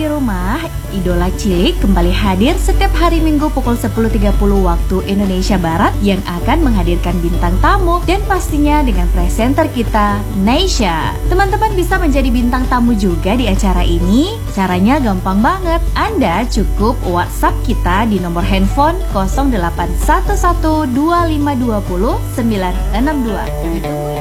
di rumah, Idola Cilik kembali hadir setiap hari Minggu pukul 10.30 waktu Indonesia Barat yang akan menghadirkan bintang tamu dan pastinya dengan presenter kita, Naysha. Teman-teman bisa menjadi bintang tamu juga di acara ini. Caranya gampang banget. Anda cukup WhatsApp kita di nomor handphone 08112520 962.